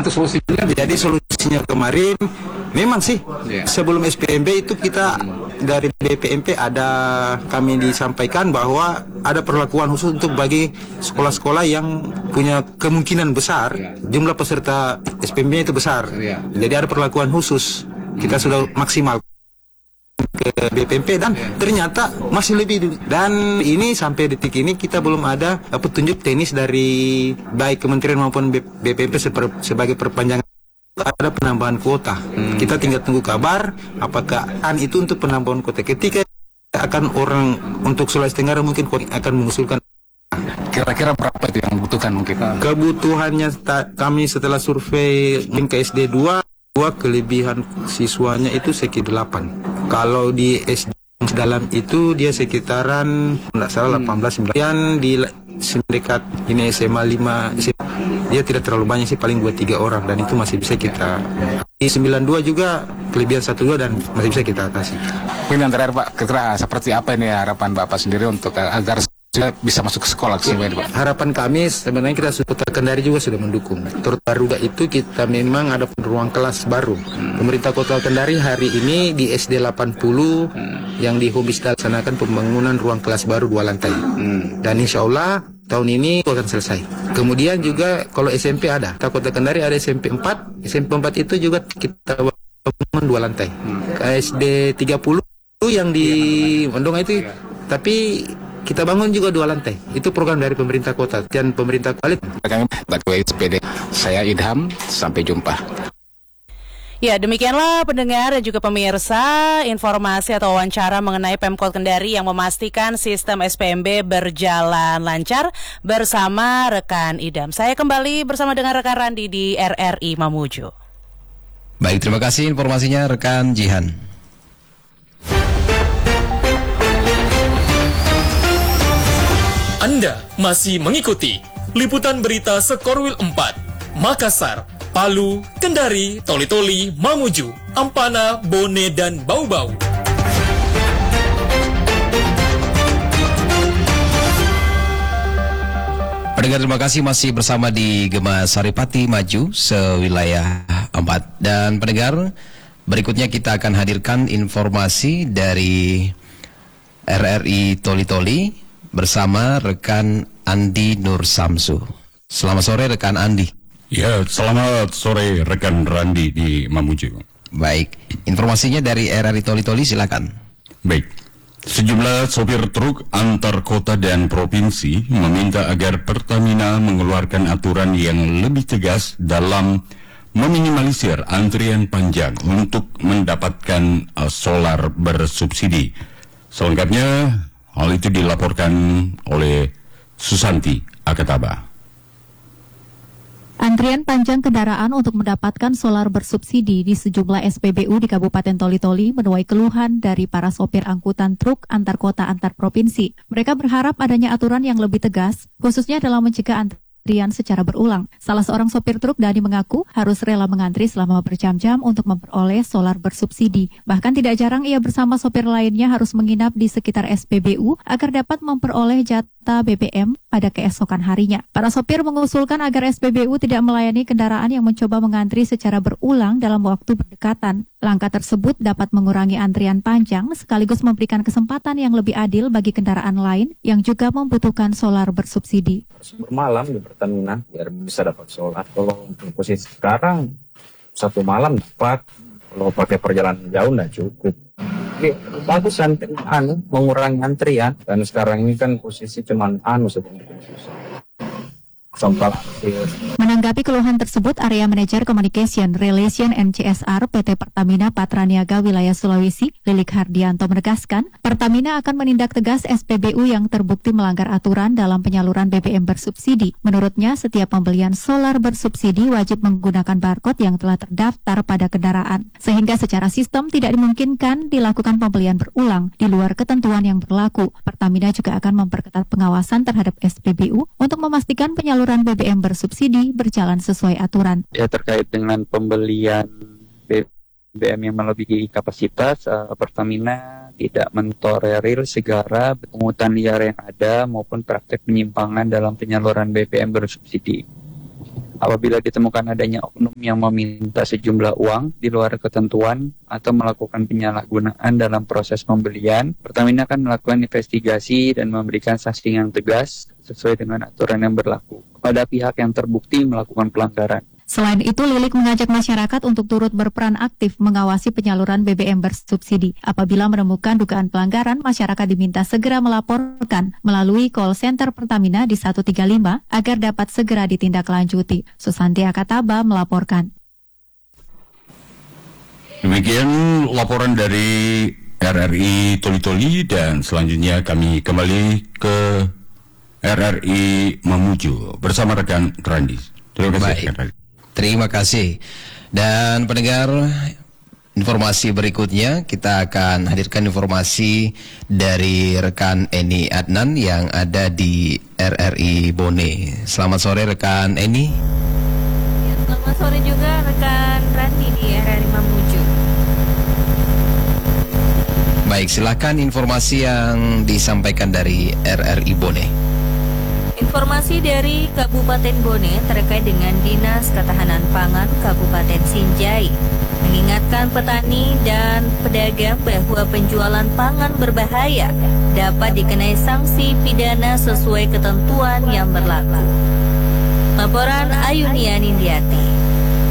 untuk solusinya? Jadi solusinya kemarin memang sih sebelum SPMB itu kita dari BPMP kami disampaikan bahwa ada perlakuan khusus untuk bagi sekolah-sekolah yang punya kemungkinan besar jumlah peserta SPMB itu besar. Jadi ada perlakuan khusus. Kita sudah maksimal ke BPMP dan ternyata masih lebih. Dan ini sampai detik ini kita belum ada petunjuk teknis dari baik kementerian maupun BPMP sebagai perpanjangan ada penambahan kuota. Kita tinggal tunggu kabar apakah itu untuk penambahan kuota. Ketika akan orang untuk Sulawesi Tenggara mungkin akan mengusulkan. Kira-kira berapa itu yang dibutuhkan mungkin? Kebutuhannya kami setelah survei ke SD 2 kelebihan siswanya itu sekitar 8. Kalau di SD dalam itu dia sekitaran tidak salah 18. Kemudian di dekat ini SMA 5 dia tidak terlalu banyak sih, paling 2-3 orang dan itu masih bisa kita. Di 92 juga kelebihan 1-2 dan masih bisa kita atasi. Yang terakhir Pak, kira-kira seperti apa ini harapan Bapak sendiri untuk agar bisa masuk ke sekolah sih, Pak? Harapan kami sebenarnya kita Kota Kendari juga sudah mendukung. Terbaru itu kita memang ada ruang kelas baru. Pemerintah Kota Kendari hari ini di SD 80 yang di Hubis dilaksanakan pembangunan ruang kelas baru 2 lantai. Dan insya Allah tahun ini akan selesai. Kemudian juga kalau SMP ada. Kota Kendari ada SMP 4. SMP 4 itu juga kita bangun 2 lantai. SD 30 yang di Mendonga itu tapi kita bangun juga 2 lantai. Itu program dari pemerintah kota dan pemerintah kualit. Saya Idham, sampai jumpa. Ya, demikianlah pendengar dan juga pemirsa informasi atau wawancara mengenai Pemkot Kendari yang memastikan sistem SPMB berjalan lancar bersama rekan Idham. Saya kembali bersama dengan rekan Randi di RRI Mamuju. Baik, terima kasih informasinya rekan Jihan. Anda masih mengikuti liputan berita Sekorwil 4, Makassar, Palu, Kendari, Toli-Toli, Mamuju, Ampana, Bone, dan Bau-Bau. Pendengar, terima kasih masih bersama di Gema Saripati Maju sewilayah 4. Dan pendengar, berikutnya kita akan hadirkan informasi dari RRI Toli-Toli bersama rekan Andi Nur Samsu. Selamat sore rekan Andi. Ya, selamat sore rekan Randi di Mamuju. Baik, informasinya dari RRI Toli-Toli silakan. Baik, sejumlah sopir truk antar kota dan provinsi meminta agar Pertamina mengeluarkan aturan yang lebih tegas dalam meminimalisir antrian panjang untuk mendapatkan solar bersubsidi. Selengkapnya hal itu dilaporkan oleh Susanti Akataba. Antrian panjang kendaraan untuk mendapatkan solar bersubsidi di sejumlah SPBU di Kabupaten Toli-Toli menuai keluhan dari para sopir angkutan truk antar kota antar provinsi. Mereka berharap adanya aturan yang lebih tegas, khususnya dalam mencegah antrian secara berulang. Salah seorang sopir truk Dani mengaku harus rela mengantri selama berjam-jam untuk memperoleh solar bersubsidi. Bahkan tidak jarang ia bersama sopir lainnya harus menginap di sekitar SPBU agar dapat memperoleh jatah BBM pada keesokan harinya. Para sopir mengusulkan agar SPBU tidak melayani kendaraan yang mencoba mengantri secara berulang dalam waktu berdekatan. Langkah tersebut dapat mengurangi antrian panjang sekaligus memberikan kesempatan yang lebih adil bagi kendaraan lain yang juga membutuhkan solar bersubsidi. Malam di Pertamina biar bisa dapat solar. Kalau untuk posisi sekarang 1 malam dapat, kalau pakai perjalanan jauh nggak cukup. Jadi, bagus mengurangi antrian dan sekarang ini kan posisi cuman sebenarnya susah. Menanggapi keluhan tersebut, Area Manager Communication Relation NCSR PT Pertamina Patraniaga Wilayah Sulawesi, Lilik Hardianto menegaskan, Pertamina akan menindak tegas SPBU yang terbukti melanggar aturan dalam penyaluran BBM bersubsidi. Menurutnya, setiap pembelian solar bersubsidi wajib menggunakan barcode yang telah terdaftar pada kendaraan, sehingga secara sistem tidak dimungkinkan dilakukan pembelian berulang di luar ketentuan yang berlaku. Pertamina juga akan memperketat pengawasan terhadap SPBU untuk memastikan penyaluran BBM bersubsidi berjalan sesuai aturan. Ya, terkait dengan pembelian BBM yang melebihi kapasitas, Pertamina tidak mentolerir segala pungutan liar yang ada maupun praktek penyimpangan dalam penyaluran BBM bersubsidi. Apabila ditemukan adanya oknum yang meminta sejumlah uang di luar ketentuan atau melakukan penyalahgunaan dalam proses pembelian, Pertamina akan melakukan investigasi dan memberikan sanksi yang tegas sesuai dengan aturan yang berlaku kepada pihak yang terbukti melakukan pelanggaran. Selain itu, Lilik mengajak masyarakat untuk turut berperan aktif mengawasi penyaluran BBM bersubsidi. Apabila menemukan dugaan pelanggaran, masyarakat diminta segera melaporkan melalui call center Pertamina di 135 agar dapat segera ditindaklanjuti. Susanti Akataba melaporkan. Demikian laporan dari RRI Toli-Toli, dan selanjutnya kami kembali ke RRI Mamuju bersama rekan Randi. Terima kasih. Baik. Rekan Randi. Terima kasih. Dan pendengar, informasi berikutnya kita akan hadirkan informasi dari rekan Eni Adnan yang ada di RRI Bone. Selamat sore rekan Eni. Ya, selamat sore juga rekan Randi di RRI Mamuju. Baik, silakan informasi yang disampaikan dari RRI Bone. Informasi dari Kabupaten Bone terkait dengan Dinas Ketahanan Pangan Kabupaten Sinjai mengingatkan petani dan pedagang bahwa penjualan pangan berbahaya dapat dikenai sanksi pidana sesuai ketentuan yang berlaku. Laporan Ayunia Nindiati.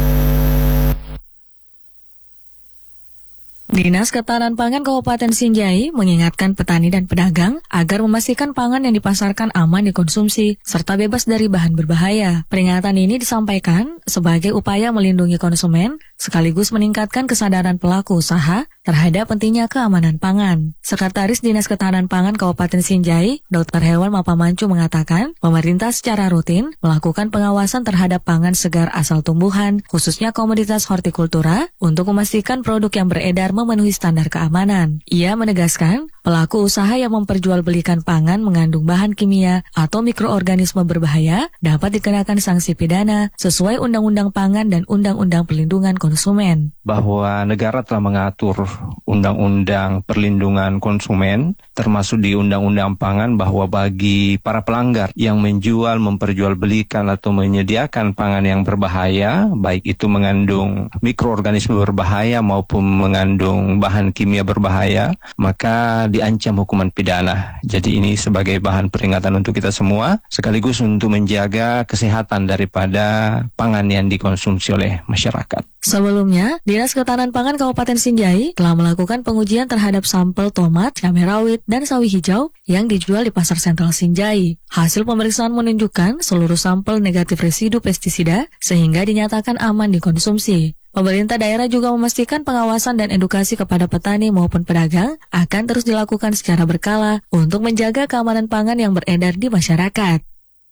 Dinas Ketahanan Pangan Kabupaten Sinjai mengingatkan petani dan pedagang agar memastikan pangan yang dipasarkan aman dikonsumsi serta bebas dari bahan berbahaya. Peringatan ini disampaikan sebagai upaya melindungi konsumen sekaligus meningkatkan kesadaran pelaku usaha terhadap pentingnya keamanan pangan. Sekretaris Dinas Ketahanan Pangan Kabupaten Sinjai, Dr. Hewan Mapamancu mengatakan, pemerintah secara rutin melakukan pengawasan terhadap pangan segar asal tumbuhan, khususnya komoditas hortikultura, untuk memastikan produk yang beredar memenuhi standar keamanan. Ia menegaskan, pelaku usaha yang memperjualbelikan pangan mengandung bahan kimia atau mikroorganisme berbahaya dapat dikenakan sanksi pidana sesuai Undang-Undang Pangan dan Undang-Undang Perlindungan Konsumen. Bahwa negara telah mengatur Undang-Undang Perlindungan Konsumen, termasuk di Undang-Undang Pangan, bahwa bagi para pelanggar yang menjual, memperjualbelikan atau menyediakan pangan yang berbahaya, baik itu mengandung mikroorganisme berbahaya maupun mengandung bahan kimia berbahaya, maka diancam hukuman pidana. Jadi ini sebagai bahan peringatan untuk kita semua, sekaligus untuk menjaga kesehatan daripada pangan yang dikonsumsi oleh masyarakat. Sebelumnya, Dinas Ketahanan Pangan Kabupaten Sinjai telah melakukan pengujian terhadap sampel tomat, cabai rawit, dan sawi hijau yang dijual di Pasar Sentral Sinjai. Hasil pemeriksaan menunjukkan seluruh sampel negatif residu pestisida sehingga dinyatakan aman dikonsumsi. Pemerintah daerah juga memastikan pengawasan dan edukasi kepada petani maupun pedagang akan terus dilakukan secara berkala untuk menjaga keamanan pangan yang beredar di masyarakat.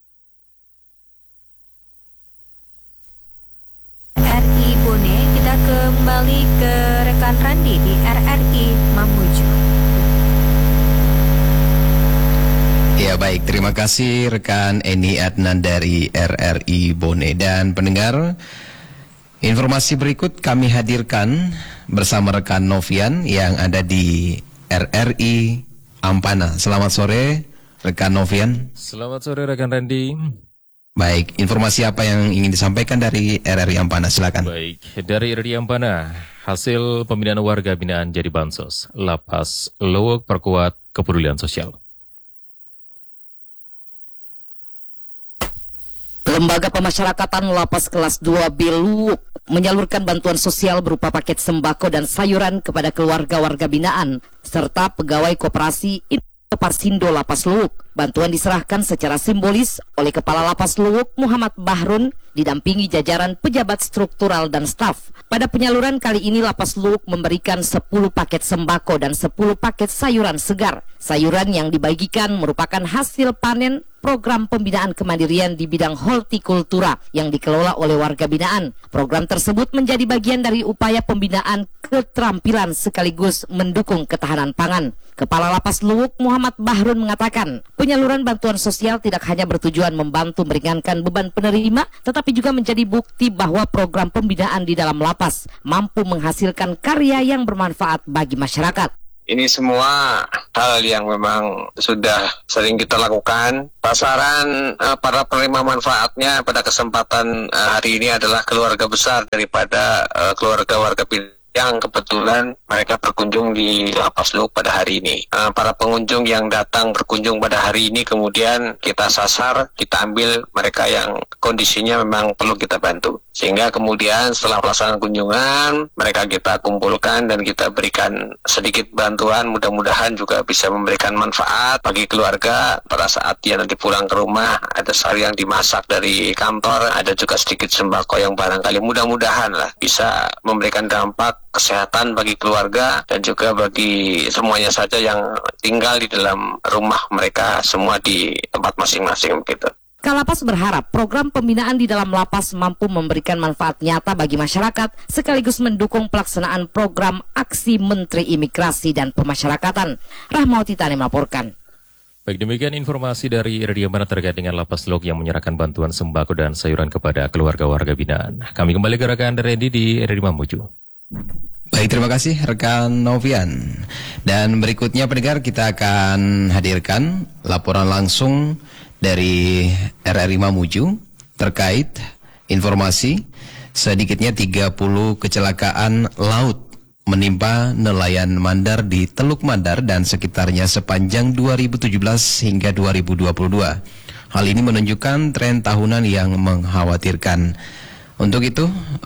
RRI Bone, kita kembali ke rekan Randi di RRI Mamuju. Ya baik, terima kasih rekan Eni Adnan dari RRI Bone. Dan pendengar, informasi berikut kami hadirkan bersama rekan Novian yang ada di RRI Ampana. Selamat sore rekan Novian. Selamat sore rekan Randy. Baik, informasi apa yang ingin disampaikan dari RRI Ampana, silakan. Baik, dari RRI Ampana, hasil pembinaan warga binaan jadi bansos, Lapas Luwuk perkuat kepedulian sosial. Lembaga Pemasyarakatan Lapas Kelas 2B Luwuk menyalurkan bantuan sosial berupa paket sembako dan sayuran kepada keluarga warga binaan serta pegawai koperasi Parsindo Lapas Luwuk. Bantuan diserahkan secara simbolis oleh Kepala Lapas Luwuk Muhammad Bahrun didampingi jajaran pejabat struktural dan staf. Pada penyaluran kali ini Lapas Luwuk memberikan 10 paket sembako dan 10 paket sayuran segar. Sayuran yang dibagikan merupakan hasil panen program pembinaan kemandirian di bidang hortikultura yang dikelola oleh warga binaan. Program tersebut menjadi bagian dari upaya pembinaan keterampilan sekaligus mendukung ketahanan pangan. Kepala Lapas Luwuk Muhammad Bahrun mengatakan, penyaluran bantuan sosial tidak hanya bertujuan membantu meringankan beban penerima, tetapi juga menjadi bukti bahwa program pembinaan di dalam lapas mampu menghasilkan karya yang bermanfaat bagi masyarakat. Ini semua hal yang memang sudah sering kita lakukan. Sasaran para penerima manfaatnya pada kesempatan hari ini adalah keluarga besar daripada keluarga warga binaan yang kebetulan mereka berkunjung di Lapas Luwuk pada hari ini. Para pengunjung yang datang berkunjung pada hari ini kemudian kita sasar, kita ambil mereka yang kondisinya memang perlu kita bantu. Sehingga kemudian setelah pelaksanaan kunjungan, mereka kita kumpulkan dan kita berikan sedikit bantuan, mudah-mudahan juga bisa memberikan manfaat bagi keluarga pada saat dia nanti pulang ke rumah. Ada sari yang dimasak dari kantor, ada juga sedikit sembako yang barangkali mudah-mudahan lah bisa memberikan dampak kesehatan bagi keluarga dan juga bagi semuanya saja yang tinggal di dalam rumah mereka semua di tempat masing-masing begitu. Kalapas berharap program pembinaan di dalam lapas mampu memberikan manfaat nyata bagi masyarakat sekaligus mendukung pelaksanaan program aksi Menteri Imigrasi dan Pemasyarakatan. Rahmawati Tani melaporkan. Baik, demikian informasi dari Radio Mana terkait dengan Lapas Luwuk yang menyerahkan bantuan sembako dan sayuran kepada keluarga warga binaan. Kami kembali ke rekan Randy di RRI Mamuju. Baik, terima kasih rekan Novian. Dan berikutnya pendengar kita akan hadirkan laporan langsung dari RRI Mamuju terkait informasi sedikitnya 30 kecelakaan laut menimpa nelayan Mandar di Teluk Mandar dan sekitarnya sepanjang 2017 hingga 2022. Hal ini menunjukkan tren tahunan yang mengkhawatirkan. Untuk itu,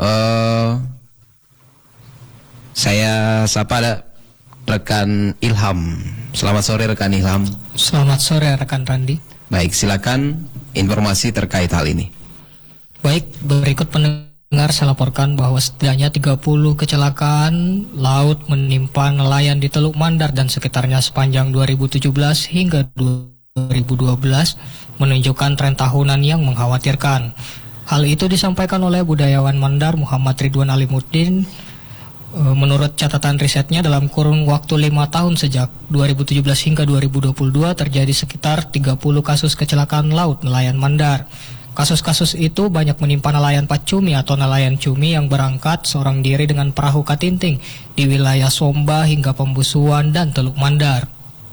saya sapa rekan Ilham. Selamat sore rekan Ilham. Selamat sore rekan Randi. Baik, silakan informasi terkait hal ini. Baik, berikut pendengar saya laporkan bahwa setidaknya 30 kecelakaan laut menimpa nelayan di Teluk Mandar dan sekitarnya sepanjang 2017 hingga 2012 menunjukkan tren tahunan yang mengkhawatirkan. Hal itu disampaikan oleh budayawan Mandar Muhammad Ridwan Alimuddin. Menurut catatan risetnya dalam kurun waktu 5 tahun sejak 2017 hingga 2022 terjadi sekitar 30 kasus kecelakaan laut nelayan Mandar. Kasus-kasus itu banyak menimpa nelayan pacumi atau nelayan cumi yang berangkat seorang diri dengan perahu katinting di wilayah Somba hingga Pembusuan dan Teluk Mandar.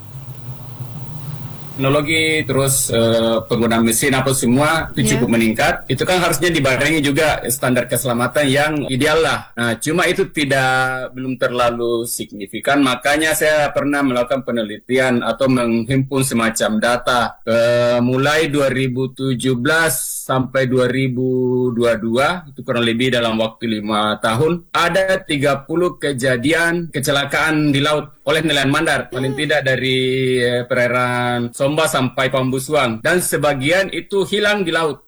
Teknologi terus penggunaan mesin apa semua itu cukup meningkat. Itu kan harusnya dibarengi juga standar keselamatan yang ideal lah. Nah, cuma itu belum terlalu signifikan. Makanya saya pernah melakukan penelitian atau menghimpun semacam data mulai 2017 sampai 2022 itu kurang lebih dalam waktu 5 tahun ada 30 kejadian kecelakaan di laut oleh nelayan Mandar, paling tidak dari perairan Somba sampai Pambusuang, dan sebagian itu hilang di laut.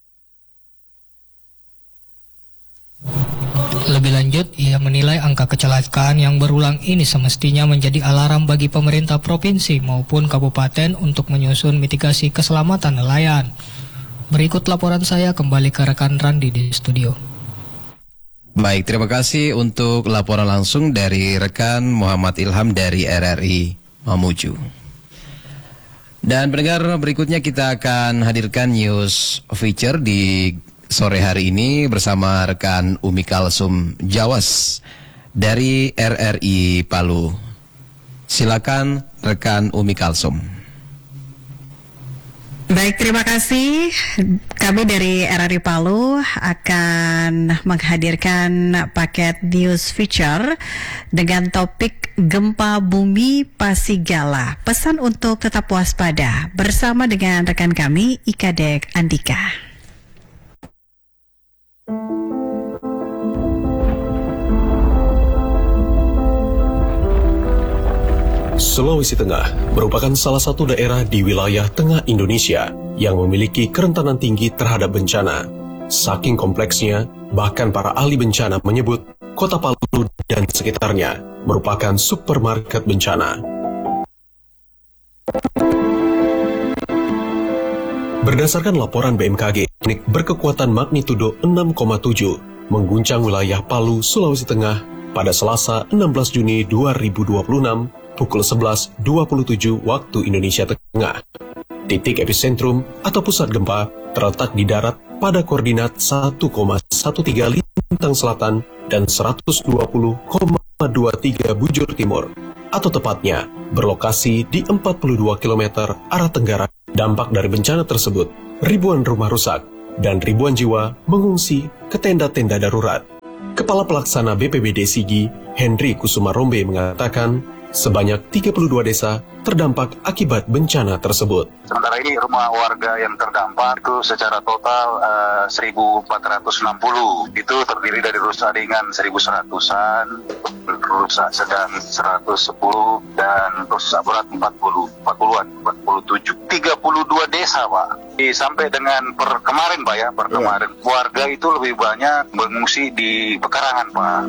Lebih lanjut, ia menilai angka kecelakaan yang berulang ini semestinya menjadi alarm bagi pemerintah provinsi maupun kabupaten untuk menyusun mitigasi keselamatan nelayan. Berikut laporan saya kembali ke rekan Randi di studio. Baik, terima kasih untuk laporan langsung dari rekan Muhammad Ilham dari RRI Mamuju. Dan pendengar, berikutnya kita akan hadirkan news feature di sore hari ini bersama rekan Umi Kalsum Jawas dari RRI Palu. Silakan rekan Umi Kalsum. Baik, terima kasih. Kami dari RRI Palu akan menghadirkan paket news feature dengan topik Gempa Bumi Pasigala. Pesan untuk tetap waspada bersama dengan rekan kami Ika Dek Andika. Sulawesi Tengah merupakan salah satu daerah di wilayah tengah Indonesia yang memiliki kerentanan tinggi terhadap bencana. Saking kompleksnya, bahkan para ahli bencana menyebut Kota Palu dan sekitarnya merupakan supermarket bencana. Berdasarkan laporan BMKG, berkekuatan magnitudo 6,7 mengguncang wilayah Palu, Sulawesi Tengah pada Selasa 16 Juni 2026 pukul 11.27 waktu Indonesia Tengah. Titik epicentrum atau pusat gempa terletak di darat pada koordinat 1,13 lintang selatan dan 120,23 bujur timur. atau tepatnya berlokasi di 42 km arah tenggara. Dampak dari bencana tersebut, ribuan rumah rusak dan ribuan jiwa mengungsi ke tenda-tenda darurat. Kepala Pelaksana BPBD Sigi, Henry Kusumarombe mengatakan, sebanyak 32 desa terdampak akibat bencana tersebut. Sementara ini rumah warga yang terdampak itu secara total 1.460. Itu terdiri dari rusak ringan 1.100-an, rusak sedang 110, dan rusak berat 40-an, 47. 32 desa, Pak. Sampai dengan kemarin, Pak ya, kemarin. Warga itu lebih banyak mengungsi di pekarangan, Pak.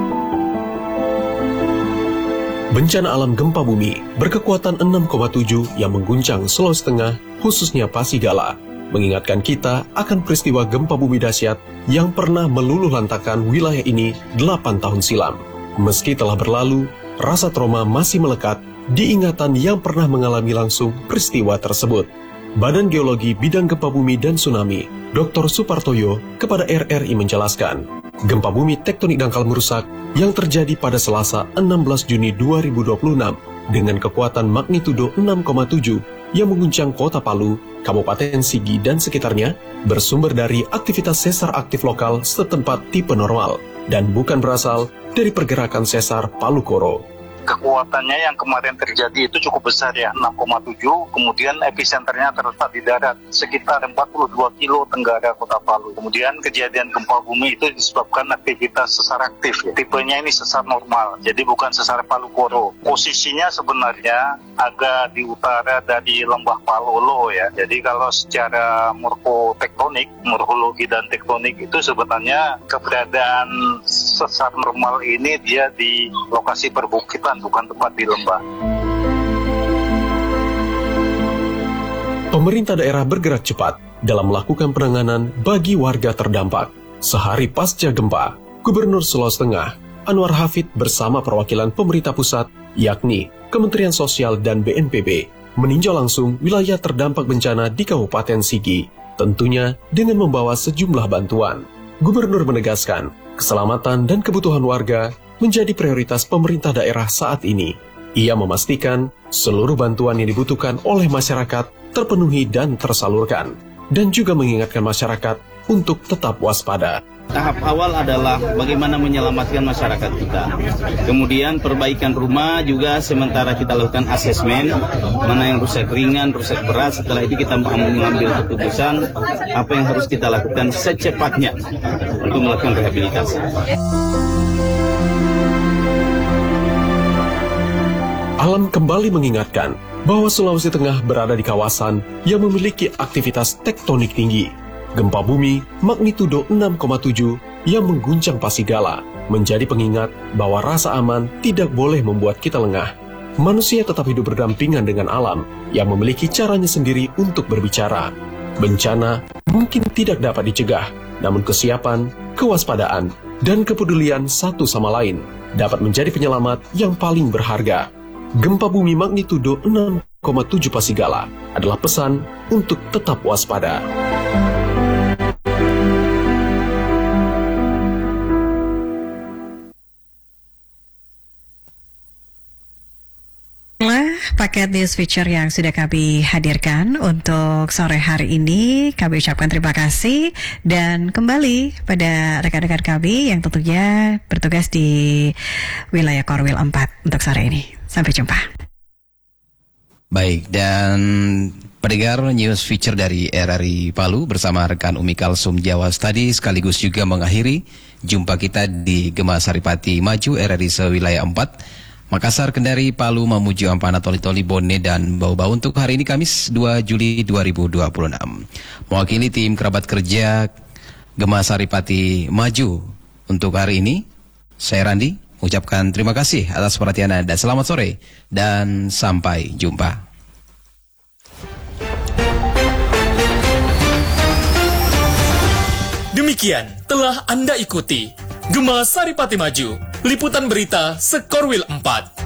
Bencana alam gempa bumi berkekuatan 6,7 yang mengguncang Sulawesi Tengah, khususnya Pasigala, mengingatkan kita akan peristiwa gempa bumi dahsyat yang pernah meluluh lantakan wilayah ini 8 tahun silam. Meski telah berlalu, rasa trauma masih melekat di ingatan yang pernah mengalami langsung peristiwa tersebut. Badan Geologi Bidang Gempa Bumi dan Tsunami, Dr. Supartoyo, kepada RRI menjelaskan, gempa bumi tektonik dangkal merusak yang terjadi pada Selasa 16 Juni 2026 dengan kekuatan magnitudo 6,7 yang mengguncang kota Palu, Kabupaten Sigi dan sekitarnya bersumber dari aktivitas sesar aktif lokal setempat tipe normal dan bukan berasal dari pergerakan sesar Palu Koro. Kekuatannya yang kemarin terjadi itu cukup besar ya, 6,7, kemudian episenternya terletak di darat sekitar 42 kilo tenggara kota Palu. Kemudian kejadian gempa bumi itu disebabkan aktivitas sesar aktif ya. Tipenya ini sesar normal, jadi bukan sesar Palu Koro. Posisinya sebenarnya agak di utara dari lembah Palolo ya. Jadi kalau secara morfotektonik, morfologi dan tektonik itu sebenarnya keberadaan sesar normal ini dia di lokasi perbukitan, bukan tempat di lembah. Pemerintah daerah bergerak cepat dalam melakukan penanganan bagi warga terdampak. Sehari pasca gempa, Gubernur Sulawesi Tengah, Anwar Hafid bersama perwakilan pemerintah pusat, yakni Kementerian Sosial dan BNPB, meninjau langsung wilayah terdampak bencana di Kabupaten Sigi, tentunya dengan membawa sejumlah bantuan. Gubernur menegaskan, keselamatan dan kebutuhan warga menjadi prioritas pemerintah daerah saat ini. Ia memastikan seluruh bantuan yang dibutuhkan oleh masyarakat terpenuhi dan tersalurkan, dan juga mengingatkan masyarakat untuk tetap waspada. Tahap awal adalah bagaimana menyelamatkan masyarakat kita. Kemudian perbaikan rumah juga sementara kita lakukan asesmen, mana yang rusak ringan, rusak berat. Setelah itu kita mengambil keputusan apa yang harus kita lakukan secepatnya untuk melakukan rehabilitasi. Alam kembali mengingatkan bahwa Sulawesi Tengah berada di kawasan yang memiliki aktivitas tektonik tinggi. Gempa bumi magnitudo 6,7 yang mengguncang Pasigala menjadi pengingat bahwa rasa aman tidak boleh membuat kita lengah. Manusia tetap hidup berdampingan dengan alam yang memiliki caranya sendiri untuk berbicara. Bencana mungkin tidak dapat dicegah, namun kesiapan, kewaspadaan, dan kepedulian satu sama lain dapat menjadi penyelamat yang paling berharga. Gempa bumi magnitudo 6,7 Pasigala adalah pesan untuk tetap waspada. Paket news feature yang sudah kami hadirkan untuk sore hari ini. Kami ucapkan terima kasih dan kembali pada rekan-rekan kami yang tentunya bertugas di wilayah Korwil 4 untuk sore ini. Sampai jumpa. Baik, dan pendengar news feature dari RRI Palu bersama rekan Umi Kalsum Jawa Study sekaligus juga mengakhiri jumpa kita di Gema Saripati Maju RRI sewilayah 4. Makassar, Kendari, Palu, Mamuju, Ampana, Toli-Toli, Bone, dan Bau-Bau untuk hari ini Kamis 2 Juli 2026. Mewakili tim kerabat kerja Gema Saripati Maju untuk hari ini, saya Randi, mengucapkan terima kasih atas perhatian Anda. Selamat sore dan sampai jumpa. Demikian telah Anda ikuti Gema Saripati Maju, liputan berita Sekorwil 4.